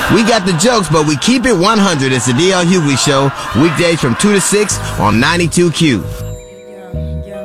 We got the jokes, but we keep it 100. It's the DL Hughley Show, weekdays from 2 to 6 on 92Q.